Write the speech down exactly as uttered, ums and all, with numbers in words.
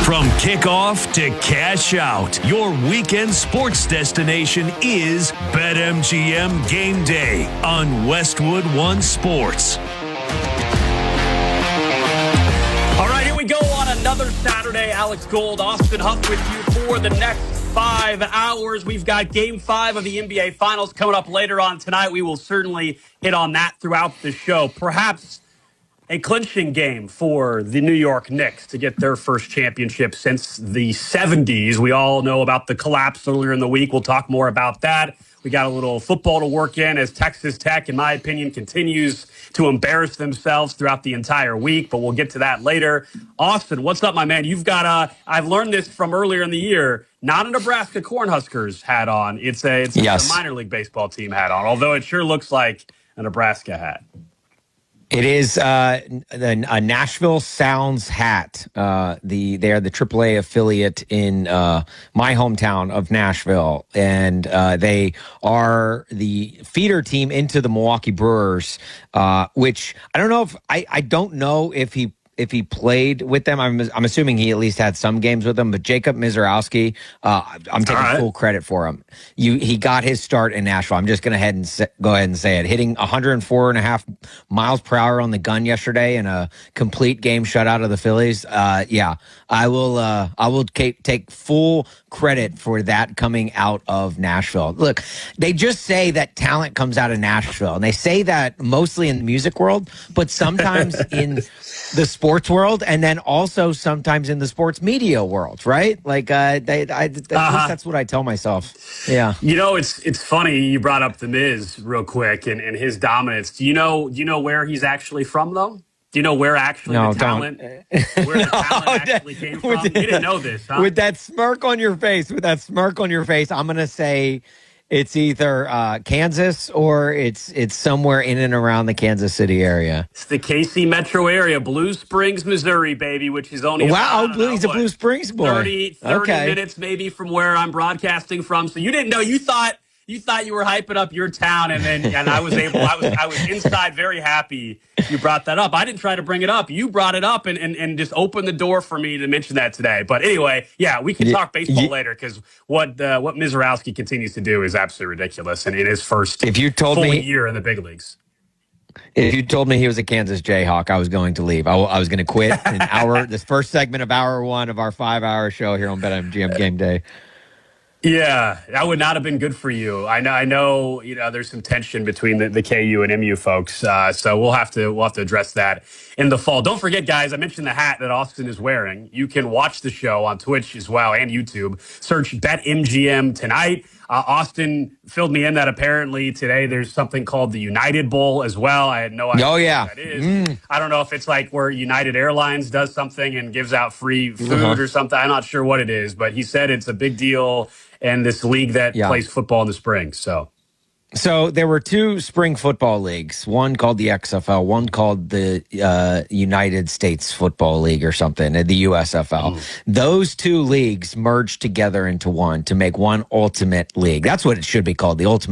From kickoff to cash out, your weekend sports destination is BetMGM Game Day on Westwood One Sports. All right, here we go on another Saturday. Alex Gold, Austin Huff with you for the next five hours. We've got Game five of the N B A Finals coming up later on tonight. We will certainly hit on that throughout the show. Perhaps a clinching game for the New York Knicks to get their first championship since the seventies. We all know about the collapse earlier in the week. We'll talk more about that. We got a little football to work in as Texas Tech, in my opinion, continues to embarrass themselves throughout the entire week, but we'll get to that later. Austin, what's up, my man? You've got a, I've learned this from earlier in the year, not a Nebraska Cornhuskers hat on. It's a, it's yes. a minor league baseball team hat on, although it sure looks like a Nebraska hat. It is uh, a Nashville Sounds hat. Uh, the they are the triple A affiliate in uh, my hometown of Nashville, and uh, they are the feeder team into the Milwaukee Brewers. Uh, which I don't know if I, I don't know if he. If he played with them, I'm I'm assuming he at least had some games with them. But Jacob Misiorowski, uh, I'm taking right. full credit for him. You he got his start in Nashville. I'm just going to head and say, go ahead and say it. Hitting one hundred four and a half miles per hour on the gun yesterday in a complete game shutout of the Phillies. Uh, yeah, I will. Uh, I will take full credit for that coming out of Nashville. Look, they just say that talent comes out of Nashville, and they say that mostly in the music world, but sometimes in the sports world, and then also sometimes in the sports media world, right? Like, uh, they, I, at uh-huh. least that's what I tell myself. Yeah. You know, it's it's funny you brought up the Miz real quick and, and his dominance. Do you know? Do you know where he's actually from, though? Do you know where actually no, the talent, where the talent no, actually came from? The, you didn't know this, huh? With that smirk on your face, with that smirk on your face, I'm gonna say it's either uh, Kansas or it's it's somewhere in and around the Kansas City area. It's the K C metro area, Blue Springs, Missouri, baby, which is only wow, about, Blue, know, he's what, a Blue Springs boy. thirty, thirty okay. minutes maybe from where I'm broadcasting from. So you didn't know. You thought you thought you were hyping up your town, and then and I was able. I was I was inside very happy you brought that up. I didn't try to bring it up. You brought it up and, and, and just opened the door for me to mention that today. But anyway, yeah, we can talk baseball yeah. later because what uh, what Misiorowski continues to do is absolutely ridiculous. And in his first if you told full me, year in the big leagues. If you told me he was a Kansas Jayhawk, I was going to leave. I, I was going to quit in hour this first segment of hour one of our five-hour show here on BetMGM Game Day. Yeah, that would not have been good for you. I know. I know. You know, there's some tension between the, the K U and M U folks, uh, so we'll have to we'll have to address that in the fall. Don't forget, guys. I mentioned the hat that Austin is wearing. You can watch the show on Twitch as well and YouTube. Search BetMGM tonight. Uh, Austin filled me in that apparently today there's something called the United Bowl as well. I had no idea oh, yeah. what that is. Mm. I don't know if it's like where United Airlines does something and gives out free food uh-huh. or something. I'm not sure what it is, but he said it's a big deal in this league that yeah. plays football in the spring. So. So there were two spring football leagues, one called the X F L, one called the uh, United States Football League or something, the U S F L. Mm. Those two leagues merged together into one to make one ultimate league. That's what it should be called, the Ultimate